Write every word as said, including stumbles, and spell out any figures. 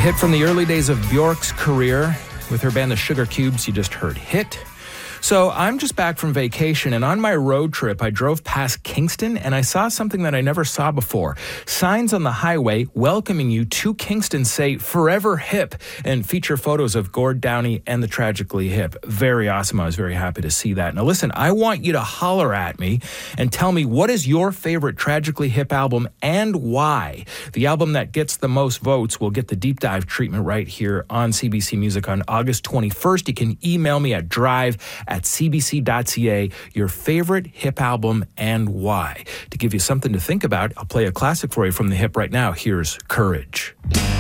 hit from the early days of Bjork's career. With her band The Sugar Cubes, you just heard Hit. So I'm just back from vacation, and on my road trip, I drove past Kingston, and I saw something that I never saw before. Signs on the highway welcoming you to Kingston say Forever Hip and feature photos of Gord Downie and the Tragically Hip. Very awesome. I was very happy to see that. Now listen, I want you to holler at me and tell me what is your favorite Tragically Hip album and why. The album that gets the most votes will get the deep dive treatment right here on C B C Music on August twenty-first. You can email me at drive at c b c dot c a your favorite hip album and why. To give you something to think about, I'll play a classic for you from the Hip right now. Here's Courage.